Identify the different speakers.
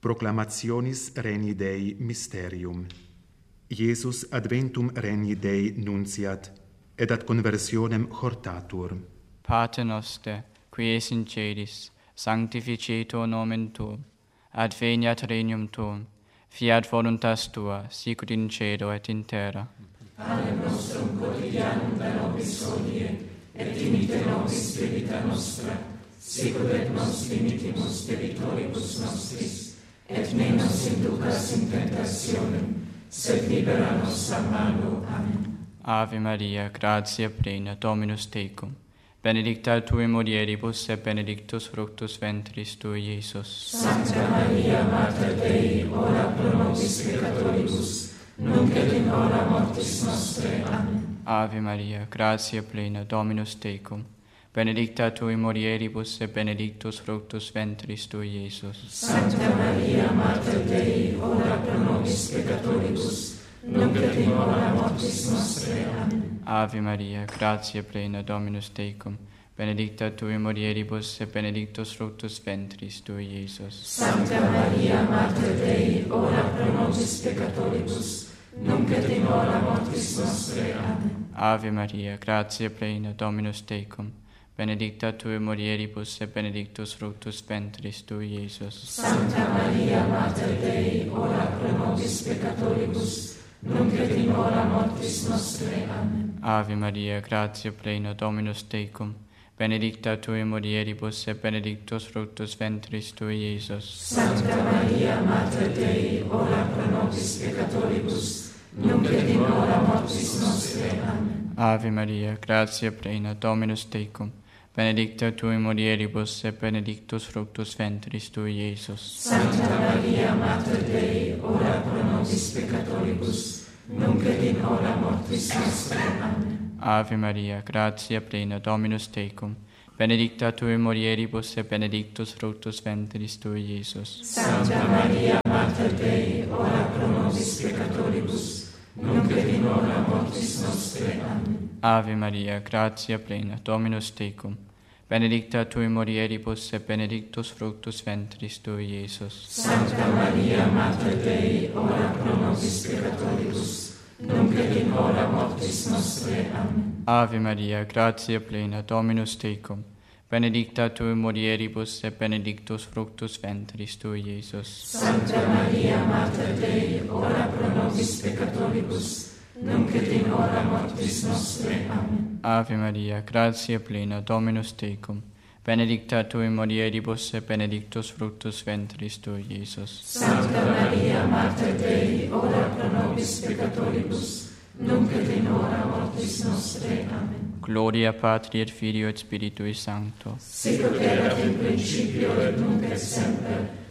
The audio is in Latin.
Speaker 1: Proclamationis Regni Dei Mysterium. Iesus adventum Regni Dei nunciat, et ad conversionem hortatur.
Speaker 2: Pater noster, qui es in celis, sanctificetur nomen tuum, adveniat regnum tuum, fiat voluntas tua, sicut in cielo et in terra.
Speaker 3: Panem nostrum quotidianum da nobis hodie, et dimite nobis debita nostra, sicut et nos dimittimus debitoribus nostris, et ne nos inducas in tentationem, sed libera nos a malo. Amen.
Speaker 2: Ave Maria, gratia plena, Dominus tecum, benedicta tui mulieribus et benedictus fructus ventris tui, Iesus.
Speaker 3: Sancta Maria, Mater Dei, ora pro nobis peccatoribus, nunc et in hora mortis nostre. Amen.
Speaker 2: Ave Maria, gratia plena, Dominus tecum, benedicta tui mulieribus et benedictus fructus ventris tui, Iesus.
Speaker 3: Sancta Maria, Mater Dei, ora pro nobis peccatoribus, nunc et in hora mortis nostre. Amen.
Speaker 2: Ave Maria, gratia plena, Dominus tecum, benedicta tui mulieribus et benedictus fructus ventris tui, Iesus.
Speaker 3: Sancta Maria, Mater Dei, ora pro nobis peccatoribus, nunc et in hora mortis nostre. Amen.
Speaker 2: Ave Maria, gratia plena, Dominus tecum, benedicta tui mulieribus et benedictus fructus ventris tui, Iesus.
Speaker 3: Sancta Maria, Mater Dei, ora pro nobis peccatoribus, nunc et in hora mortis nostre. Amen.
Speaker 2: Ave Maria, gratia plena, Dominus tecum, benedicta tui mulieribus et benedictus fructus ventris tui, Iesus.
Speaker 3: Sancta Maria, Mater Dei, ora pro nobis peccatoribus, nunc et in hora mortis nostre. Amen.
Speaker 2: Ave Maria, gratia plena, Dominus tecum, benedicta tui mulieribus et benedictus fructus ventris tui, Iesus.
Speaker 3: Sancta Maria, Mater Dei, ora pro nobis peccatoribus, nunc et in hora mortis nostre. Amen.
Speaker 2: Ave Maria, gratia plena, Dominus tecum, benedicta tui mulieribus et benedictus fructus ventris tui, Iesus.
Speaker 3: Sancta Maria, Mater Dei, ora pro nobis peccatoribus, nunc et in hora mortis nostre. Amen.
Speaker 2: Ave Maria, gratia plena, Dominus tecum, benedicta tui mulieribus et benedictus fructus ventris tui, Iesus.
Speaker 3: Sancta Maria, Mater Dei, ora pro nobis peccatoribus, nunc et in hora mortis nostre. Amen.
Speaker 2: Ave Maria, gratia plena, Dominus tecum, benedicta tui mulieribus et benedictus fructus ventris tui, Iesus.
Speaker 3: Sancta Maria, Mater Dei, ora pro nobis peccatoribus, nunc et in hora mortis nostre. Amen.
Speaker 2: Ave Maria, gratia plena, Dominus tecum, benedicta tui mulieribus et benedictus fructus ventris tui, Iesus.
Speaker 3: Sancta Maria, Mater Dei, ora pro nobis peccatoribus, nunc et in hora mortis nostre. Amen.
Speaker 2: Gloria Patri et Filio et Spiritui Sancto.
Speaker 3: Sicut erat in principio et nunc et semper,